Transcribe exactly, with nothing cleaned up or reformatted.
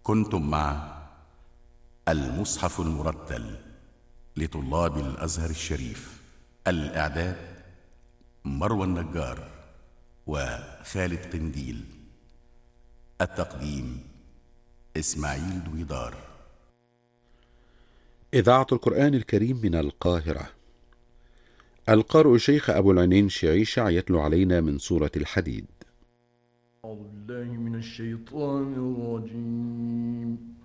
كنتم مع المصحف المرتل لطلاب الأزهر الشريف. الإعداد مروى النجار وخالد قنديل. التقديم إسماعيل دويدار. إذاعة القرآن الكريم من القاهرة. القارئ الشيخ أبو العينين شعيشع يتلو علينا من سورة الحديد. أعوذ بالله من الشيطان الرجيم.